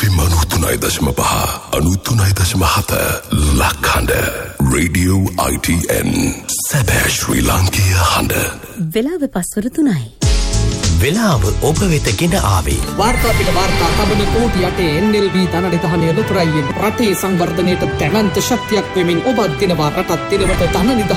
FM 93.5 93.7 ලක්හඬ Radio ITN සැබෑ ශ්‍රී ලාංකීය හඬ. වෙලාව පස්වර 3යි. වෙලාව ඔබ වෙත ගෙන ආවේ වාර්තා පිට වාර්තා තබන කෝටි 8 NLB ධනනිධානය ලොතරැයියෙන් රටේ සංවර්ධනයට දැවැන්ත ශක්තියක් වෙමින් ඔබ දිනවා රටත් දිනවට ධනනිධානය